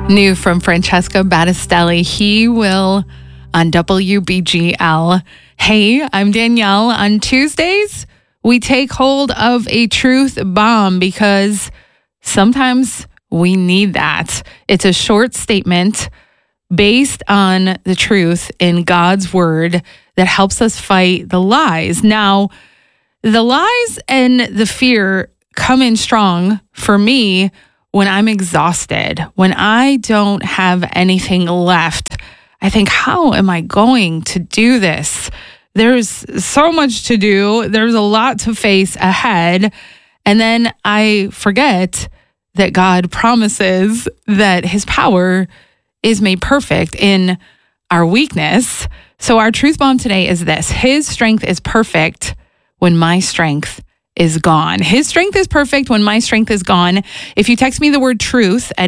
New from Francesca Battistelli, He Will on WBGL. Hey, I'm Danielle. On Tuesdays, we take hold of a truth bomb because sometimes we need that. It's a short statement based on the truth in God's word that helps us fight the lies. Now, the lies and the fear come in strong for me when I'm exhausted, when I don't have anything left. I think, how am I going to do this? There's so much to do. There's a lot to face ahead. And then I forget that God promises that his power is made perfect in our weakness. So our truth bomb today is this: his strength is perfect when my strength is gone. His strength is perfect when my strength is gone. If you text me the word truth at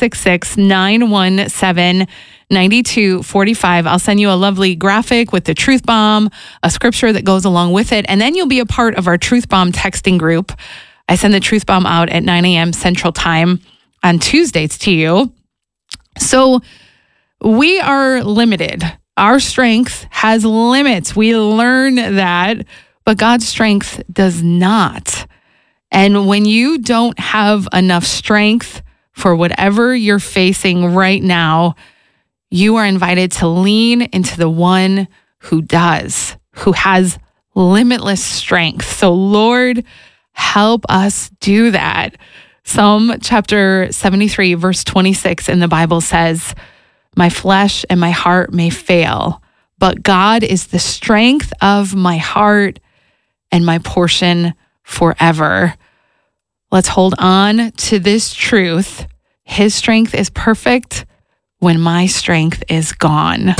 866-917-9245, I'll send you a lovely graphic with the truth bomb, a scripture that goes along with it, and then you'll be a part of our truth bomb texting group. I send the truth bomb out at 9 a.m. Central Time on Tuesdays to you. So we are limited. Our strength has limits. We learn that, but God's strength does not. And when you don't have enough strength for whatever you're facing right now, you are invited to lean into the one who does, who has limitless strength. So Lord, help us do that. Psalm chapter 73, verse 26 in the Bible says, "My flesh and my heart may fail, but God is the strength of my heart and my portion forever." Let's hold on to this truth. His strength is perfect when my strength is gone.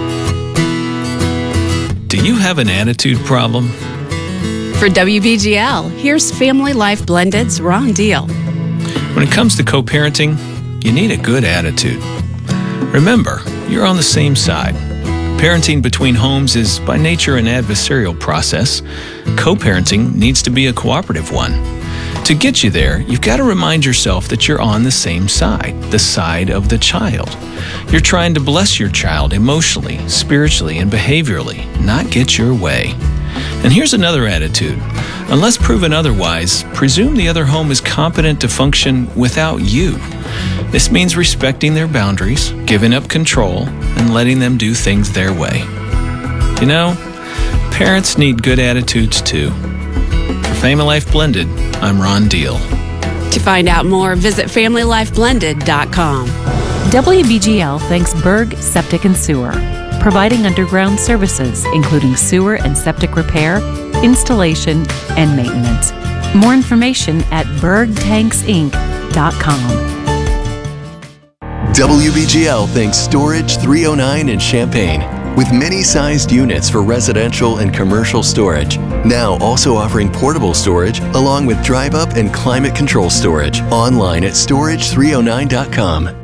Do you have an attitude problem? For WBGL, here's Family Life Blended's Ron Deal. When it comes to co-parenting, you need a good attitude. Remember, you're on the same side. Parenting between homes is by nature an adversarial process. Co-parenting needs to be a cooperative one. To get you there, you've got to remind yourself that you're on the same side, the side of the child. You're trying to bless your child emotionally, spiritually, and behaviorally, not get your way. And here's another attitude. Unless proven otherwise, presume the other home is competent to function without you. This means respecting their boundaries, giving up control, and letting them do things their way. You know, parents need good attitudes too. For Family Life Blended, I'm Ron Deal. To find out more, visit FamilyLifeBlended.com. WBGL thanks Berg Septic and Sewer, providing underground services, including sewer and septic repair, installation, and maintenance. More information at bergtanksinc.com. WBGL thanks Storage 309 in Champaign, with many sized units for residential and commercial storage. Now also offering portable storage along with drive-up and climate control storage. Online at storage309.com.